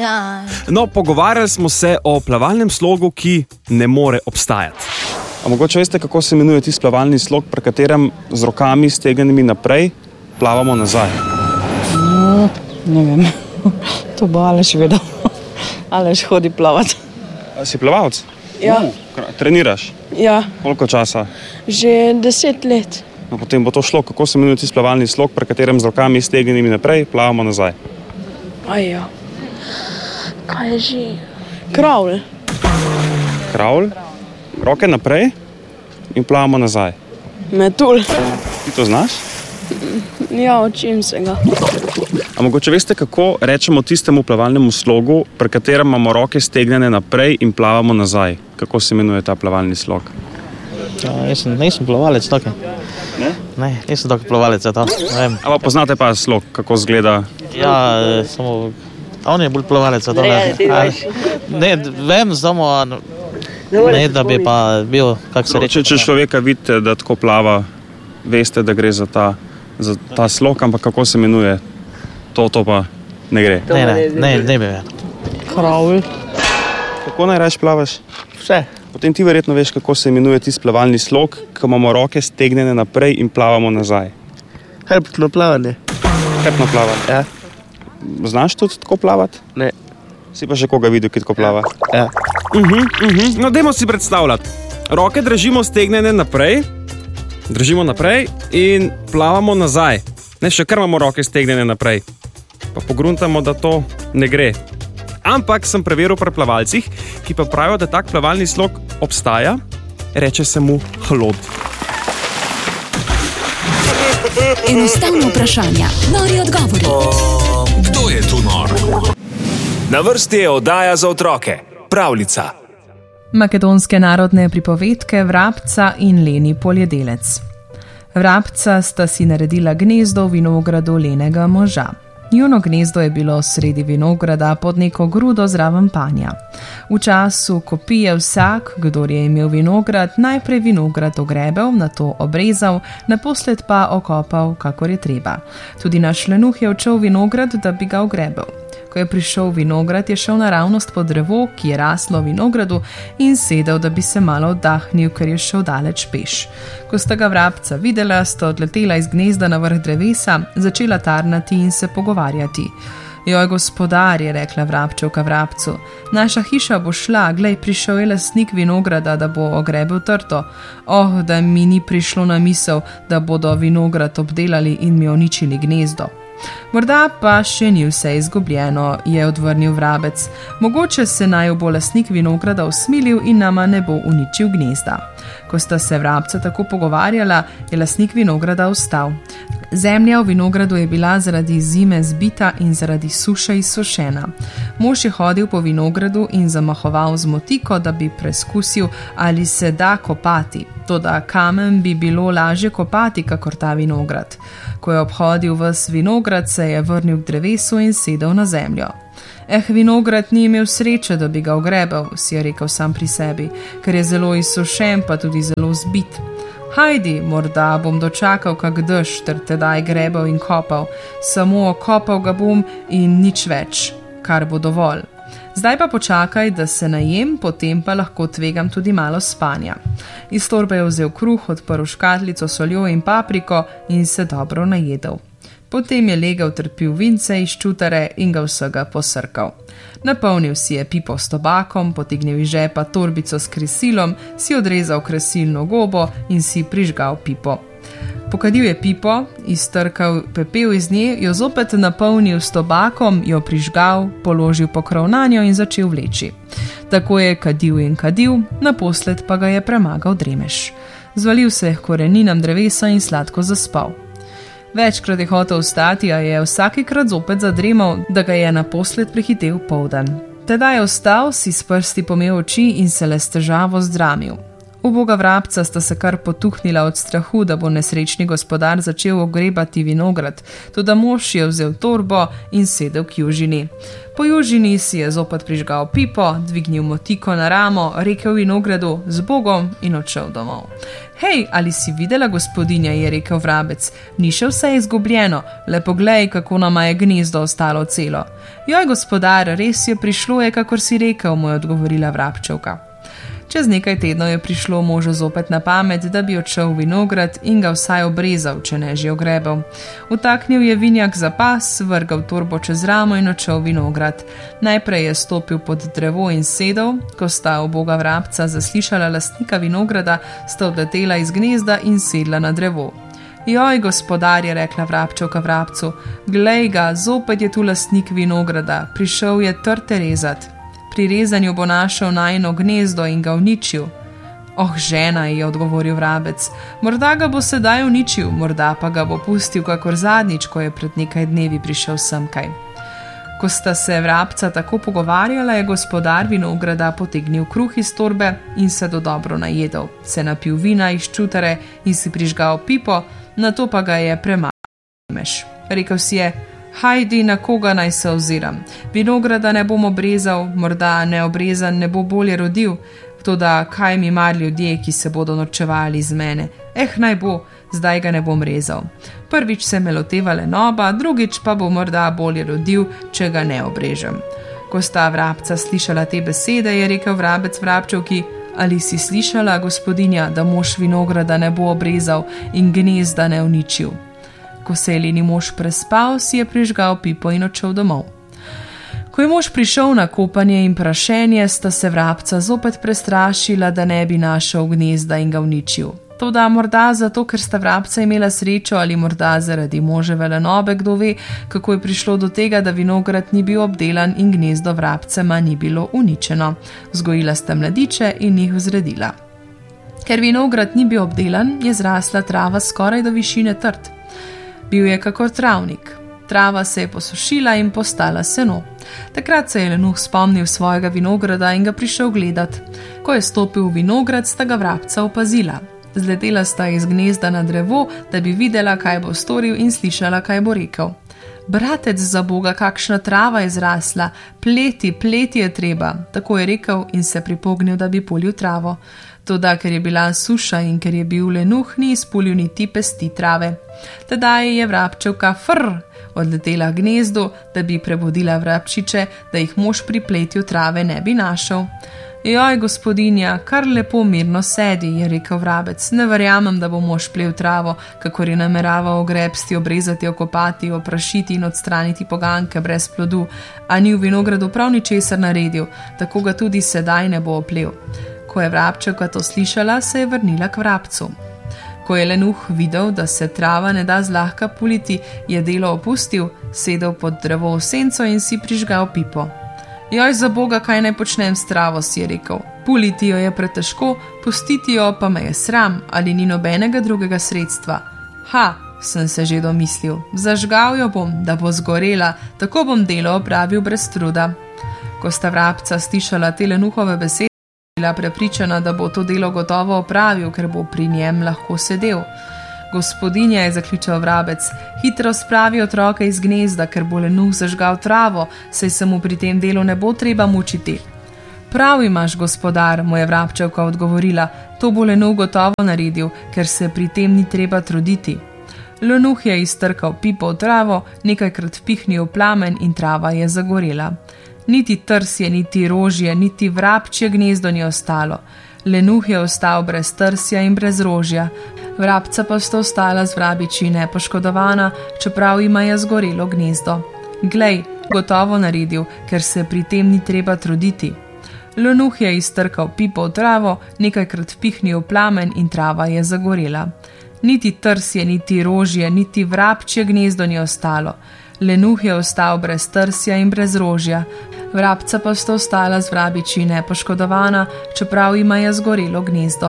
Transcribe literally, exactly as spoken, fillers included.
No, pogovarjali smo se o plavalnem slogu, ki ne more obstajati. A mogoče veste, kako se imenuje tisti plavalni slog, pri katerem z rokami stegnjenimi naprej plavamo nazaj? No, ne vem. To bo Aleš vedel. Aleš hodi plavati. A si plavalec? Ja. Uh, treniraš? Ja. Koliko časa? Že deset let. No, potem bo to šlo. Kako se imenuje tisti plavalni slog, pri katerem z rokami stegnjenimi naprej plavamo nazaj? Aja. Kaj je že? Kravl. Kravl? Roke naprej in plavamo nazaj. Metul. Ti to znaš? Ja, učim se ga. A mogoče veste, kako rečemo tistemu plavalnemu slogu, pri katerem imamo roke stegnjene naprej in plavamo nazaj? Kako se imenuje ta plavalni slog? Ja, jaz nisem plavalec tako. Ne? Ne, nisem tako plavalec za to. Ampak poznate pa slog, kako izgleda? Ja, samo... On je bolj plavalec za to. Ne, ti veš. Ne, vem, samo... Ne, da bi pa bil, kak se reče. Če, če človeka vidite, da tako plava, veste, da gre za ta, za ta slog, ampak kako se imenuje? To, to pa ne gre. Ne, ne, ne, ne bi vedel. Kravl. Kako najraje plavaš? Vse. Potem ti verjetno veš, kako se imenuje tisti plavalni slog, ko imamo roke stegnjene naprej in plavamo nazaj. Hrbtno plavanje. Hrbtno plavanje? Ja. Znaš tudi tako plavati? Ne. Si pa še koga videl, ki tako plava? Ja. Uh-huh, uh-huh. No, dajmo si predstavljati. Roke držimo stegnjene naprej, držimo naprej in plavamo nazaj. Ne, še kar imamo roke stegnjene naprej. Pa pogruntamo, da to ne gre. Ampak sem preveril pri plavalcih, ki pa pravijo, da tak plavalni slog obstaja, reče se mu hlod. Enostavno vprašanja, nori odgovori. O, kdo je tu nor? Na vrsti je oddaja za otroke, Pravljica. Makedonske narodne pripovedke Vrabca in Leni poljedelec. Vrabca sta si naredila gnezdo v vinogradu lenega moža. Njuno gnezdo je bilo sredi vinograda pod neko grudo zraven panja. V času, ko pije vsak, kdor je imel vinograd, najprej vinograd ogrebel, nato obrezal, naposled pa okopal, kakor je treba. Tudi naš lenuh je odšel vinograd, da bi ga ogrebel. Ko je prišel vinograd, je šel naravnost po drevo, ki je raslo v vinogradu, in sedel, da bi se malo oddahnil, ker je šel daleč peš. Ko sta ga vrabca videla, sta odletela iz gnezda na vrh drevesa, začela tarnati in se pogovarjati. Joj, gospodar, je rekla vrabčevka vrabcu, naša hiša bo šla, glej, prišel je lastnik vinograda, da bo ogrebel trto. Oh, da mi ni prišlo na misel, da bodo vinograd obdelali in mi uničili gnezdo. Morda pa še ni vse izgubljeno, je odvrnil vrabec. Mogoče se naj bo lastnik vinograda usmilil in nama ne bo uničil gnezda. Ko sta se vrabca tako pogovarjala, je lastnik vinograda vstal. Zemlja v vinogradu je bila zaradi zime zbita in zaradi suše izsušena. Mož je hodil po vinogradu in zamahoval z motiko, da bi preskusil, ali se da kopati. Toda kamen bi bilo lažje kopati, kakor ta vinograd. Ko je obhodil ves vinograd, se je vrnil k drevesu in sedel na zemljo. Eh, vinograd ni imel sreče, da bi ga ogrebel, si je rekel sam pri sebi, ker je zelo izsušen, pa tudi zelo zbit. Hajdi, morda bom dočakal kak dež, ter tedaj grebel in kopal. Samo okopal ga bom in nič več, kar bo dovolj. Zdaj pa počakaj, da se najem, potem pa lahko tvegam tudi malo spanja. Iz torbe je vzel kruh, odprl škatlico soljo in papriko in se dobro najedel. Potem je legel ter pil vince iz čutare in ga vsega posrkal. Napolnil si je pipo s tobakom, potegnil iz žepa torbico s kresilom, si odrezal kresilno gobo in si prižgal pipo. Pokadil je pipo, iztrkal pepel iz nje, jo zopet napolnil s tobakom, jo prižgal, položil pokrov nanjo in začel vleči. Tako je kadil in kadil, naposled pa ga je premagal dremež. Zvalil se je k koreninam drevesa in sladko zaspal. Večkrat je hotel vstati, a je vsakikrat zopet zadremal, da ga je naposled prehitel poldan. Tedaj je vstal, si s prsti pomel oči in se le s težavo zdramil. Uboga vrabca sta se kar potuhnila od strahu, da bo nesrečni gospodar začel ogrebati vinograd, toda mož je vzel torbo in sedel k južini. Po južini si je zopet prižgal pipo, dvignil motiko na ramo, rekel vinogradu z Bogom in odšel domov. Hej, ali si videla, gospodinja, je rekel vrabec, ni še vse izgubljeno, le poglej, kako nama je gnezdo ostalo celo. Joj, gospodar, res je prišlo je, kakor si rekel, mu je odgovorila vrabčevka. Čez nekaj tednov je prišlo možu zopet na pamet, da bi odšel v vinograd in ga vsaj obrezal, če ne že ogrebel. Utaknil je vinjak za pas, vrgal torbo čez ramo in odšel v vinograd. Najprej je stopil pod drevo in sedel, ko sta uboga vrabca zaslišala lastnika vinograda, sta odletela iz gnezda in sedla na drevo. Joj, gospodar, je rekla vrabčevka vrabcu, glej ga, zopet je tu lastnik vinograda, prišel je trte rezat. Pri rezanju bo našel najino gnezdo in ga uničil. Oh, žena, je odgovoril vrabec, morda ga bo sedaj uničil, morda pa ga bo pustil kakor zadnjič, ko je pred nekaj dnevi prišel semkaj. Ko sta se vrabca tako pogovarjala, je gospodar vinograda potegnil kruh iz torbe in se dodobro najedel, se napil vina iz čutare in si prižgal pipo, nato pa ga je premaknil. Rekel si je, hajdi, na koga naj se oziram. Vinograda ne bom obrezal, morda neobrezan ne bo bolje rodil, toda kaj mi mar ljudje, ki se bodo norčevali iz mene. Eh, naj bo, zdaj ga ne bom rezal. Prvič se me loteva lenoba, drugič pa bo morda bolje rodil, če ga ne obrežem. Ko sta vrabca slišala te besede, je rekel vrabec vrabčevki, ali si slišala, gospodinja, da mož vinograda ne bo obrezal in gnezda ne uničil. Ko se je leni mož prespal, si je prižgal pipo in odšel domov. Ko je mož prišel na kopanje in prašenje, sta se vrabca zopet prestrašila, da ne bi našel gnezda in ga uničil. Toda morda zato, ker sta vrabca imela srečo ali morda zaradi moževe lenobe, kdo ve, kako je prišlo do tega, da vinograd ni bil obdelan in gnezdo vrabcema ni bilo uničeno. Vzgojila sta mladiče in jih vzredila. Ker vinograd ni bil obdelan, je zrasla trava skoraj do višine trt. Bil je kakor travnik. Trava se je posušila in postala seno. Takrat se je lenuh spomnil svojega vinograda in ga prišel gledat. Ko je stopil v vinograd, sta ga vrabca opazila. Zletela sta iz gnezda na drevo, da bi videla, kaj bo storil in slišala, kaj bo rekel. Bratec, za Boga, kakšna trava je zrasla, pleti, pleti je treba, tako je rekel in se pripognil, da bi polil travo. Toda, ker je bila suša in ker je bil lenuh, ni izpulil niti pesti trave. Tedaj je vrabčevka frr odletela k gnezdu, da bi prebudila vrabčiče, da jih mož pri pletju trave ne bi našel. Joj, gospodinja, kar lepo mirno sedi, je rekel vrabec, ne verjamem, da bo mož plev travo, kakor je nameraval ogrebsti, obrezati, okopati, oprašiti in odstraniti poganke brez plodu, a ni v vinogradu prav ničesar naredil, tako ga tudi sedaj ne bo oplev. Ko je vrabčevka to slišala, se je vrnila k vrabcu. Ko je lenuh videl, da se trava ne da zlahka puliti, je delo opustil, sedel pod drevo v senco in si prižgal pipo. Joj, za Boga, kaj naj počnem s travo, si je rekel. Puliti jo je pretežko, pustiti jo pa me je sram, ali ni nobenega drugega sredstva. Ha, sem se že domislil, zažgal jo bom, da bo zgorela, tako bom delo opravil brez truda. Ko sta vrabca slišala te lenuhove besede, bila prepričana, da bo to delo gotovo opravil, ker bo pri njem lahko sedel. Gospodinja, je zakličal vrabec, hitro spravi otroke iz gnezda, ker bo lenuh zažgal travo, saj se mu pri tem delu ne bo treba mučiti. Prav imaš, gospodar, mu je vrabčevka odgovorila, to bo lenuh gotovo naredil, ker se pri tem ni treba truditi. Lenuh je iztrkal pipo v travo, nekajkrat pihnil v plamen in trava je zagorela. Niti trsje, niti rožje, niti vrabčje gnezdo ni ostalo. Lenuh je ostal brez trsja in brez rožja. Vrabca pa sta ostala z vrabiči nepoškodovana, čeprav ima je zgorelo gnezdo. Glej, gotovo naredil, ker se pri tem ni treba truditi. Lenuh je iztrkal pipo v travo, nekajkrat pihnil v plamen in trava je zagorela. Niti trsje, niti rožje, niti vrabčje gnezdo ni ostalo. Lenuh je ostal brez trsja in brez rožja. Vrabca pa sta ostala z vrabiči nepoškodovana, čeprav ima je zgorelo gnezdo.